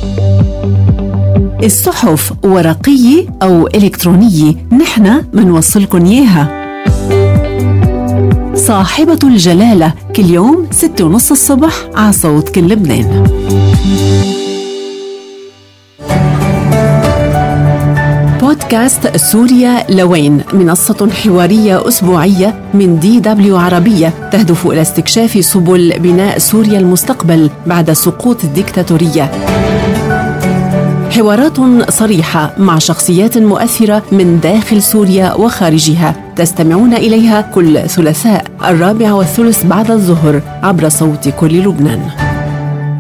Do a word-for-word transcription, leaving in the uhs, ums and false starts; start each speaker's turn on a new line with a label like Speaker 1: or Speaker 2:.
Speaker 1: الصحف ورقية أو إلكترونية، نحن منوصلكن إياها. صاحبة الجلالة كل يوم ستة ونص الصبح على صوت كل لبنان. بودكاست سوريا لوين، منصة حوارية أسبوعية من دي دبليو عربية تهدف إلى استكشاف سبل بناء سوريا المستقبل بعد سقوط الديكتاتورية. حوارات صريحة مع شخصيات مؤثرة من داخل سوريا وخارجها، تستمعون إليها كل ثلاثاء الرابع والثلث بعد الظهر عبر صوت كل لبنان.